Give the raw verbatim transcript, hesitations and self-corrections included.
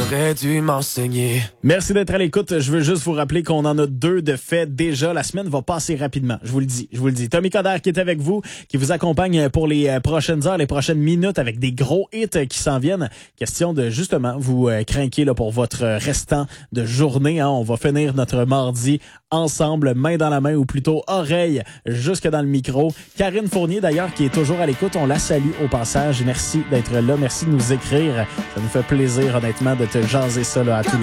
T'aurais dû m'enseigner. Merci d'être à l'écoute. Je veux juste vous rappeler qu'on en a deux de fait déjà. La semaine va passer rapidement. Je vous le dis, je vous le dis. Tommy Coderre qui est avec vous, qui vous accompagne pour les prochaines heures, les prochaines minutes avec des gros hits qui s'en viennent. Question de justement vous craquer là pour votre restant de journée. Hein. On va finir notre mardi ensemble, main dans la main ou plutôt oreille jusque dans le micro. Karine Fournier d'ailleurs qui est toujours à l'écoute. On la salue au passage. Merci d'être là. Merci de nous écrire. Ça nous fait plaisir honnêtement de te jaser ça là, à tous les